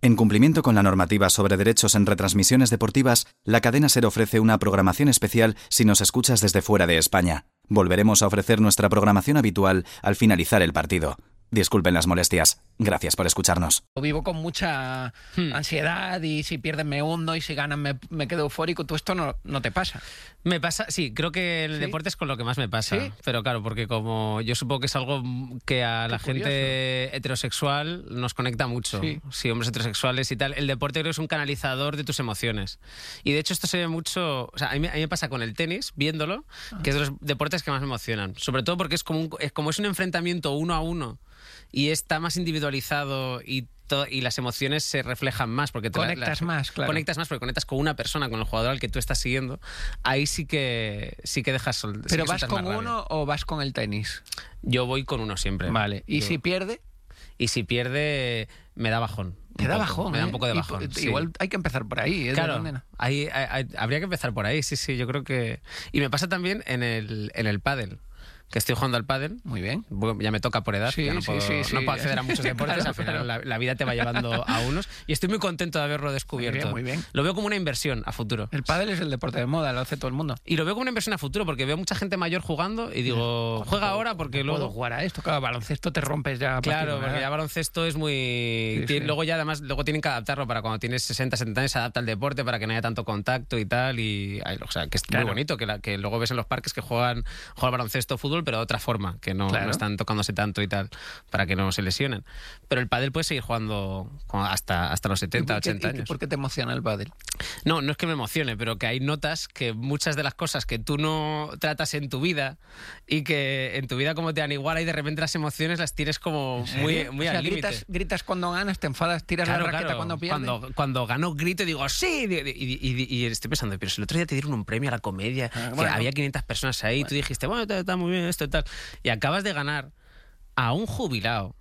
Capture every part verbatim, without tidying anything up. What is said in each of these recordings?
En cumplimiento con la normativa sobre derechos en retransmisiones deportivas, la cadena SER ofrece una programación especial si nos escuchas desde fuera de España. Volveremos a ofrecer nuestra programación habitual al finalizar el partido. Disculpen las molestias. Gracias por escucharnos. Vivo con mucha hmm. ansiedad y si pierden me hundo y si ganan me, me quedo eufórico. ¿Tú esto no, no te pasa? Me pasa, sí, creo que el ¿Sí? deporte es con lo que más me pasa. ¿Sí? Pero claro, porque como yo supongo que es algo que a Qué la curioso. gente heterosexual nos conecta mucho. Sí. sí, hombres heterosexuales y tal. El deporte creo que es un canalizador de tus emociones. Y de hecho esto se ve mucho... O sea, a mí, a mí me pasa con el tenis, viéndolo, ah. que es de los deportes que más me emocionan. Sobre todo porque es como, un, es como es un enfrentamiento uno a uno y está más individualizado y, to- y las emociones se reflejan más. Porque te conectas las, más, claro. Conectas más porque conectas con una persona, con el jugador al que tú estás siguiendo. Ahí sí que sí que dejas... Sol- ¿Pero sí que vas con uno o vas con el tenis? Yo voy con uno siempre. Vale. ¿Y Yo. si pierde? Y si pierde, me da bajón. Te da bajón, Me da ¿eh? un poco de bajón. Y, sí. Igual hay que empezar por ahí. ¿eh? Claro, no? hay, hay, hay, habría que empezar por ahí, sí, sí, yo creo que... Y me pasa también en el, en el pádel, que estoy jugando al pádel. Muy bien. Ya me toca por edad, sí, ya no, sí, puedo, sí, sí. no puedo acceder a muchos deportes, claro, al final claro. la, la vida te va llevando a unos y estoy muy contento de haberlo descubierto. Muy bien, muy bien. Lo veo como una inversión a futuro. El pádel es el deporte de moda, lo hace todo el mundo. Y lo veo como una inversión a futuro porque veo mucha gente mayor jugando y digo, juega ahora porque luego... puedo jugar a esto, claro, baloncesto te rompes ya. Claro, porque ya baloncesto es muy... Sí, Tien... sí. Luego ya además luego tienen que adaptarlo para cuando tienes sesenta, setenta años, se adapta al deporte para que no haya tanto contacto y tal. Y, o sea, que es claro. muy bonito, que, la, que luego ves en los parques que juegan, juegan baloncesto o fútbol, pero de otra forma, que no, claro. no están tocándose tanto y tal, para que no se lesionen. Pero el pádel puede seguir jugando hasta, hasta los setenta, ochenta años. ¿Por qué te emociona el pádel? No, no es que me emocione, pero que hay notas que muchas de las cosas que tú no tratas en tu vida y que en tu vida como te dan igual y de repente las emociones las tienes como muy, muy o sea, al límite. Gritas, gritas cuando ganas, te enfadas, tiras claro, la raqueta claro. cuando pierdes. Cuando, cuando gano grito y digo ¡sí! Y, y, y, y estoy pensando, pero si el otro día te dieron un premio a la comedia, ah, bueno, que había quinientas personas ahí, bueno. Tú dijiste, bueno, está, está muy bien esto y tal, y acabas de ganar a un jubilado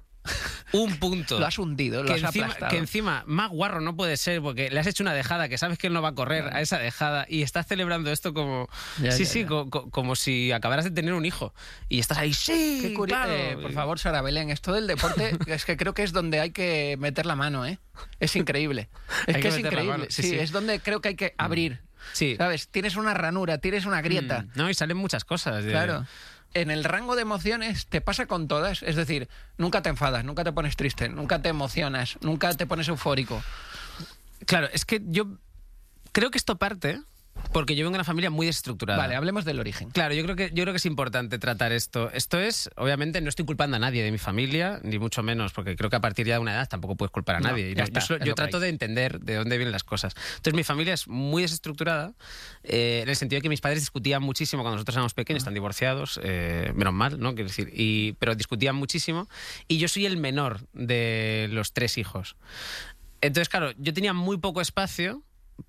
un punto. Lo has hundido, lo que has encima, aplastado. Que encima, más guarro no puede ser porque le has hecho una dejada que sabes que él no va a correr claro. a esa dejada y estás celebrando esto como... Ya, sí, ya, sí, ya. Co- co- como si acabaras de tener un hijo. Y estás ahí, sí, Qué curi- claro. Eh, por favor, Sara Belén, esto del deporte es que creo que es donde hay que meter la mano, ¿eh? Es increíble. Es que, que es increíble. Sí, sí, sí, es donde creo que hay que abrir. Sí. ¿Sabes? Tienes una ranura, tienes una grieta. Mm, no, y salen muchas cosas. De... Claro. En el rango de emociones te pasa con todas, es decir, nunca te enfadas, nunca te pones triste, nunca te emocionas, nunca te pones eufórico. Claro, es que yo creo que esto parte porque yo vengo de una familia muy desestructurada. Vale, hablemos del origen. Claro, yo creo que yo creo que es importante tratar esto. Esto es, obviamente, no estoy culpando a nadie de mi familia, ni mucho menos, porque creo que a partir ya de una edad tampoco puedes culpar a nadie. No, y ya no, está, yo yo trato hay. de entender de dónde vienen las cosas. Entonces, mi familia es muy desestructurada, eh, en el sentido de que mis padres discutían muchísimo cuando nosotros éramos pequeños, están divorciados, eh, menos mal, ¿no? Quiero decir, y, pero discutían muchísimo. Y yo soy el menor de los tres hijos. Entonces, claro, yo tenía muy poco espacio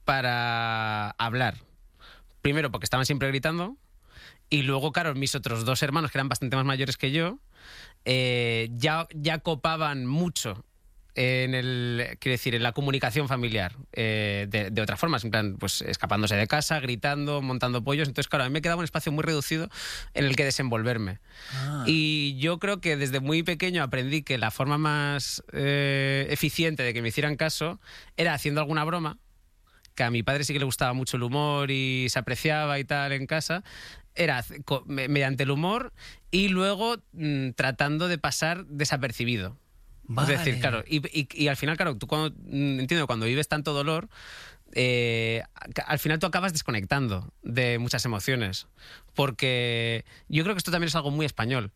para hablar. Primero porque estaban siempre gritando y luego, claro, mis otros dos hermanos, que eran bastante más mayores que yo, eh, ya, ya copaban mucho en el, quiero decir, en la comunicación familiar, eh, de, de otras formas, en plan, pues escapándose de casa, gritando, montando pollos. Entonces, claro, a mí me quedaba un espacio muy reducido en el que desenvolverme. Ah. Y yo creo que desde muy pequeño aprendí que la forma más eh, eficiente de que me hicieran caso era haciendo alguna broma, que a mi padre sí que le gustaba mucho el humor y se apreciaba y tal en casa, era mediante el humor y luego mmm, tratando de pasar desapercibido. Vale. Es decir, claro, y, y, y al final, claro, tú cuando, entiendo, cuando vives tanto dolor, eh, al final tú acabas desconectando de muchas emociones, porque yo creo que esto también es algo muy español.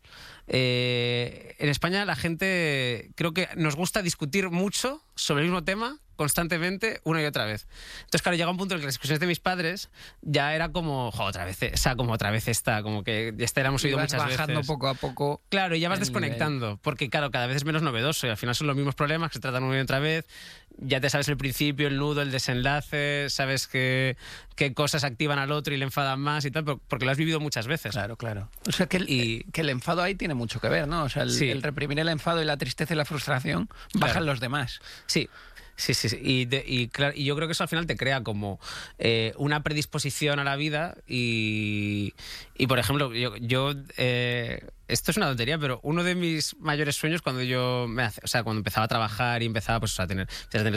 Eh, en España la gente, creo que nos gusta discutir mucho sobre el mismo tema constantemente una y otra vez. Entonces, claro, llega un punto en el que las discusiones de mis padres ya era como, jo, otra vez, o sea, como otra vez esta, como que ya esta la hemos oído muchas bajando veces. Poco a poco. Claro, y ya vas desconectando, nivel. Porque claro, cada vez es menos novedoso y al final son los mismos problemas que se tratan una y otra vez. Ya te sabes el principio, el nudo, el desenlace, sabes que, qué cosas activan al otro y le enfadan más y tal, porque lo has vivido muchas veces. Claro, claro. O sea, que el, y, que el enfado ahí tiene mucho que ver, ¿no? O sea, el, sí. el reprimir el enfado y la tristeza y la frustración bajan claro. los demás. Sí. Sí, sí, sí. Y, de, y, claro, y yo creo que eso al final te crea como eh, una predisposición a la vida y, y por ejemplo, yo, yo eh, esto es una tontería, pero uno de mis mayores sueños cuando yo me hace, o sea, cuando empezaba a trabajar y empezaba pues, a tener, a tener